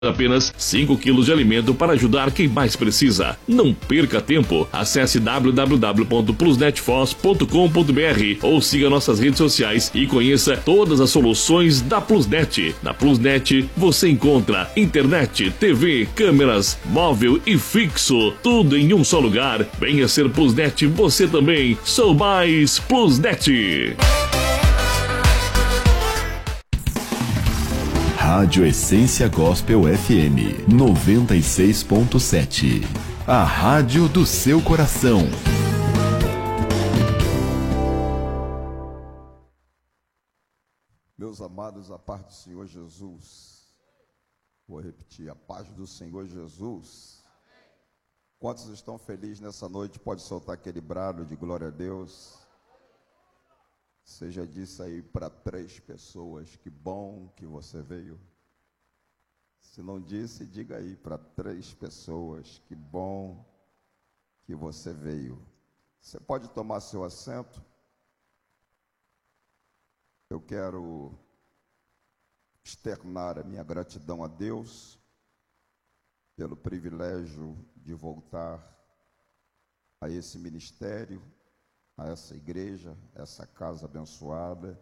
Apenas 5 quilos de alimento para ajudar quem mais precisa. Não perca tempo. Acesse www.plusnetforce.com.br ou siga nossas redes sociais e conheça todas as soluções da Plusnet. Na Plusnet você encontra internet, TV, câmeras, móvel e fixo. Tudo em um só lugar. Venha ser Plusnet você também. Sou mais Plusnet. Rádio Essência Gospel FM 96.7. A rádio do seu coração. Meus amados, a paz do Senhor Jesus. Vou repetir, a paz do Senhor Jesus. Quantos estão felizes nessa noite? Pode soltar aquele brado de glória a Deus. Você já disse aí para 3 pessoas, que bom que você veio. Se não disse, diga aí para 3 pessoas, que bom que você veio. Você pode tomar seu assento. Eu quero externar a minha gratidão a Deus pelo privilégio de voltar a esse ministério, a essa igreja, essa casa abençoada,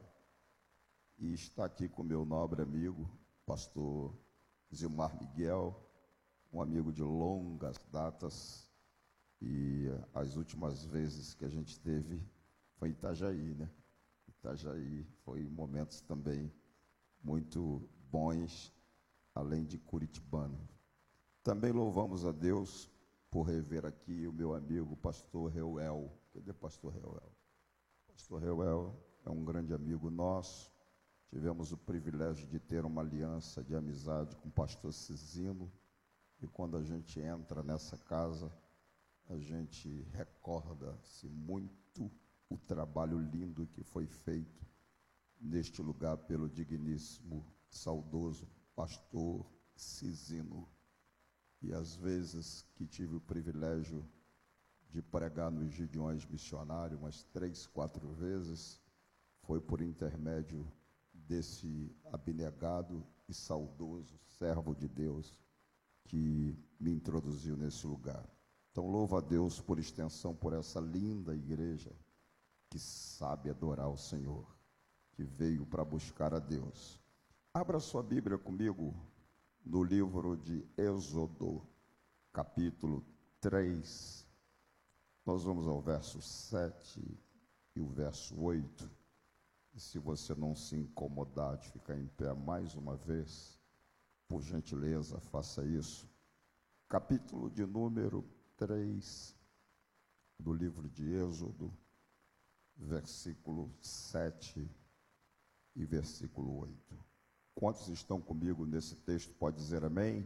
e estar aqui com meu nobre amigo, pastor Zilmar Miguel, um amigo de longas datas, e as últimas vezes que a gente teve foi em Itajaí, né? Itajaí foi momentos também muito bons, além de curitibano. Também louvamos a Deus por rever aqui o meu amigo pastor Reuel. Cadê pastor Reuel? Pastor Reuel é um grande amigo nosso. Tivemos o privilégio de ter uma aliança de amizade com o pastor Cizino. E quando a gente entra nessa casa, a gente recorda-se muito o trabalho lindo que foi feito neste lugar pelo digníssimo, saudoso pastor Cizino. E às vezes que tive o privilégio de pregar nos Gideões Missionários, umas 3, 4 vezes, foi por intermédio desse abnegado e saudoso servo de Deus que me introduziu nesse lugar. Então louvo a Deus por extensão, por essa linda igreja que sabe adorar o Senhor, que veio para buscar a Deus. Abra sua Bíblia comigo no livro de Êxodo, capítulo 3. Nós vamos ao verso 7 e o verso 8. E se você não se incomodar de ficar em pé mais uma vez, por gentileza, faça isso. Capítulo de número 3 do livro de Êxodo, versículo 7 e versículo 8. Quantos estão comigo nesse texto? Pode dizer amém?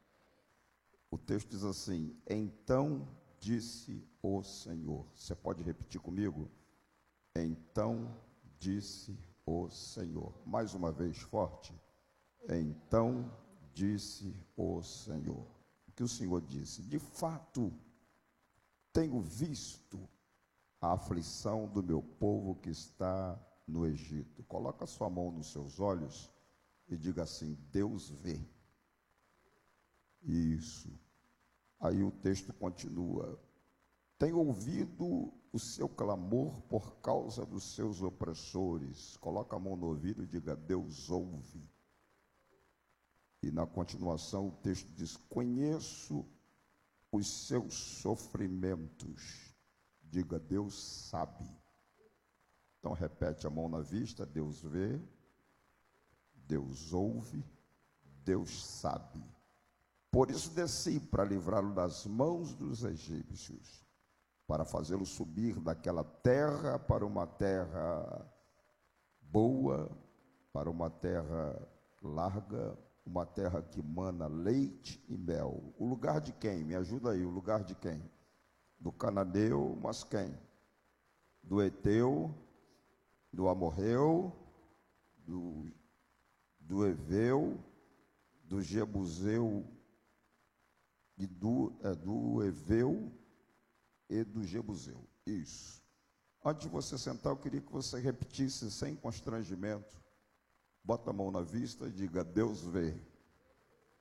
O texto diz assim: então disse o Senhor. Você pode repetir comigo? Então disse o Senhor. Mais uma vez, forte. Então disse o Senhor. O que o Senhor disse? De fato, tenho visto a aflição do meu povo que está no Egito. Coloca sua mão nos seus olhos e diga assim: Deus vê. Isso. Aí o texto continua: tenho ouvido o seu clamor por causa dos seus opressores. Coloca a mão no ouvido e diga: Deus ouve. E na continuação o texto diz: conheço os seus sofrimentos. Diga: Deus sabe. Então repete, a mão na vista: Deus vê, Deus ouve, Deus sabe. Por isso desci para livrá-lo das mãos dos egípcios, para fazê-lo subir daquela terra para uma terra boa, para uma terra larga, uma terra que mana leite e mel. O lugar de quem? Me ajuda aí, o lugar de quem? Do cananeu, mas quem? Do Eteu, do Amorreu, do Eveu, do Jebuseu, e do Eveu e do Jebuseu. Isso. Antes de você sentar, eu queria que você repetisse sem constrangimento. Bota a mão na vista e diga: Deus vê.